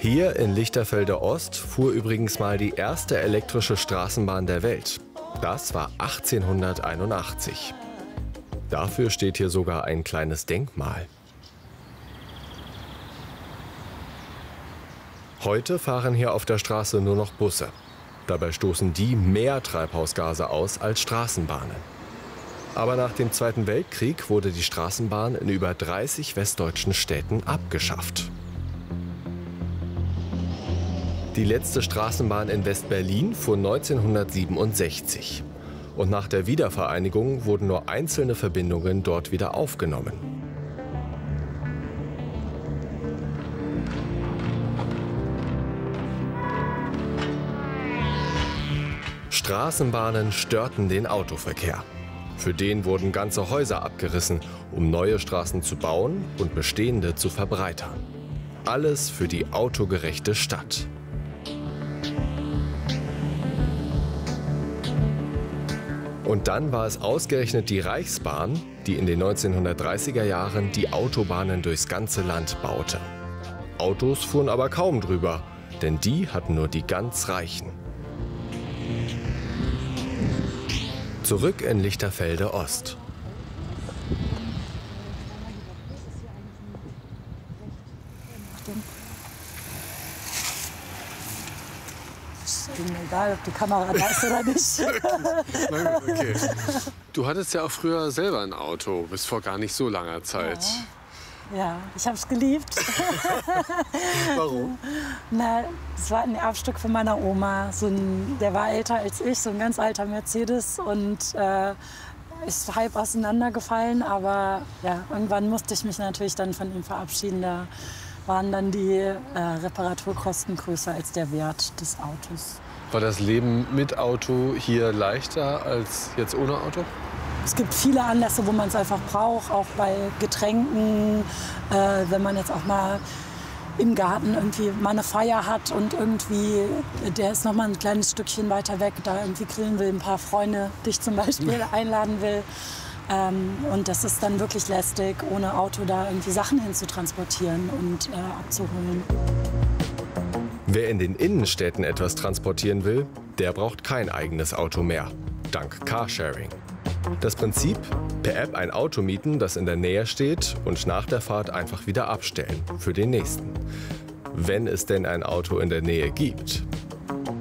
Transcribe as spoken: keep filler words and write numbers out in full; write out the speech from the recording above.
Hier in Lichterfelde Ost fuhr übrigens mal die erste elektrische Straßenbahn der Welt. Das war achtzehnhunderteinundachtzig. Dafür steht hier sogar ein kleines Denkmal. Heute fahren hier auf der Straße nur noch Busse. Dabei stoßen die mehr Treibhausgase aus als Straßenbahnen. Aber nach dem Zweiten Weltkrieg wurde die Straßenbahn in über dreißig westdeutschen Städten abgeschafft. Die letzte Straßenbahn in West-Berlin fuhr neunzehnhundertsiebenundsechzig. Und nach der Wiedervereinigung wurden nur einzelne Verbindungen dort wieder aufgenommen. Straßenbahnen störten den Autoverkehr. Für den wurden ganze Häuser abgerissen, um neue Straßen zu bauen und bestehende zu verbreitern. Alles für die autogerechte Stadt. Und dann war es ausgerechnet die Reichsbahn, die in den neunzehnhundertdreißiger Jahren die Autobahnen durchs ganze Land baute. Autos fuhren aber kaum drüber, denn die hatten nur die ganz Reichen. Zurück in Lichterfelde Ost. Ist mir egal, ob die Kamera da ist oder nicht. Okay. Du hattest ja auch früher selber ein Auto, bis vor gar nicht so langer Zeit. Ja, ja, ich habe es geliebt. Warum? Na, es war ein Erbstück von meiner Oma. So ein, der war älter als ich, so ein ganz alter Mercedes. Und äh, ist halb auseinandergefallen. Aber ja, irgendwann musste ich mich natürlich dann von ihm verabschieden. Da waren dann die äh, Reparaturkosten größer als der Wert des Autos. War das Leben mit Auto hier leichter als jetzt ohne Auto? Es gibt viele Anlässe, wo man es einfach braucht, auch bei Getränken, äh, wenn man jetzt auch mal im Garten irgendwie mal eine Feier hat und irgendwie, der ist noch mal ein kleines Stückchen weiter weg, da irgendwie grillen will, ein paar Freunde dich zum Beispiel einladen will. Ähm, und das ist dann wirklich lästig, ohne Auto da irgendwie Sachen hinzutransportieren und äh, abzuholen. Wer in den Innenstädten etwas transportieren will, der braucht kein eigenes Auto mehr, dank Carsharing. Das Prinzip: per App ein Auto mieten, das in der Nähe steht, und nach der Fahrt einfach wieder abstellen für den nächsten. Wenn es denn ein Auto in der Nähe gibt.